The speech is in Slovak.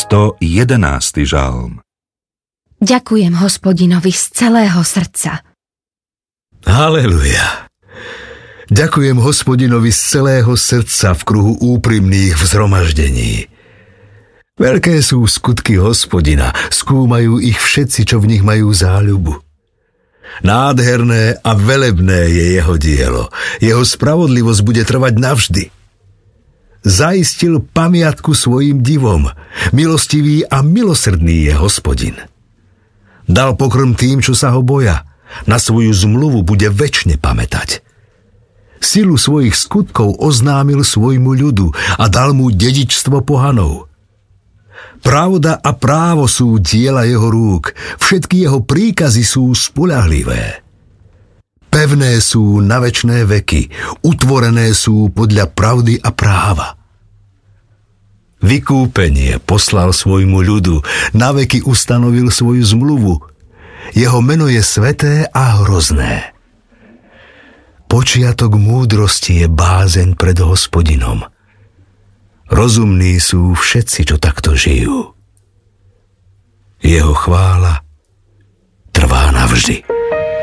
111. žalm. Ďakujem Hospodinovi z celého srdca. Haleluja. Ďakujem Hospodinovi z celého srdca v kruhu úprimných v zhromaždení. Veľké sú skutky Hospodina, skúmajú ich všetci, čo v nich majú záľubu. Nádherné a velebné je jeho dielo. Jeho spravodlivosť bude trvať navždy. Zaistil pamiatku svojim divom. Milostivý a milosrdný je Hospodin. Dal pokrm tým, čo sa ho boja. Na svoju zmluvu bude večne pamätať. Silu svojich skutkov oznámil svojmu ľudu a dal mu dedičstvo pohanov. Pravda a právo sú diela jeho rúk, všetky jeho príkazy sú spoľahlivé. Pevné sú na večné veky, utvorené sú podľa pravdy a práva. Vykúpenie poslal svojmu ľudu, na veky ustanovil svoju zmluvu. Jeho meno je sveté a hrozné. Počiatok múdrosti je bázeň pred Hospodinom. Rozumní sú všetci, čo takto žijú. Jeho chvála trvá navždy.